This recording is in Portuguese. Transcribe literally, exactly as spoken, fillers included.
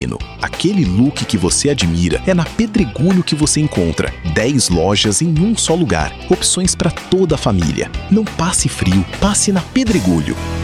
feminino. Aquele look que você admira é na Pedregulho que você encontra. dez lojas em um só lugar. Opções para toda a família. Não passe frio, passe na Pedregulho.